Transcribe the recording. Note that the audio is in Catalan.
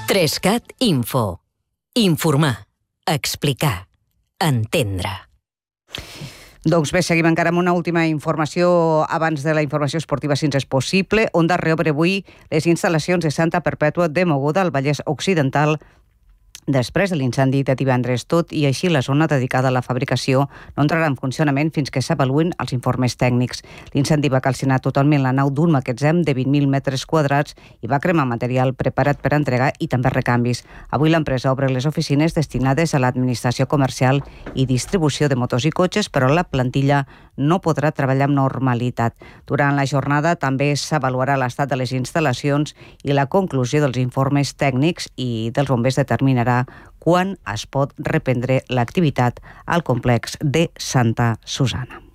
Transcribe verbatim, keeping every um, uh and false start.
Trescat Info. Informar, explicar, entendre. Doncs bé, seguim encara amb una última informació abans de la informació esportiva, si ens és possible. Onda reobre avui les instal·lacions de Santa Perpètua de Mogoda al Vallès Occidental després de l'incendi de divendres. Tot i així, la zona dedicada a la fabricació no entrarà en funcionament fins que s'avaluïn els informes tècnics. L'incendi va calcinar totalment la nau d'un magatzem de vint mil metres quadrats i va cremar material preparat per entregar i també recanvis. Avui l'empresa obre les oficines destinades a l'administració comercial i distribució de motors i cotxes, però la plantilla no podrà treballar amb normalitat. Durant la jornada també s'avaluarà l'estat de les instal·lacions i la conclusió dels informes tècnics i dels bombers determinarà quan es pot reprendre l'activitat al complex de Santa Susana.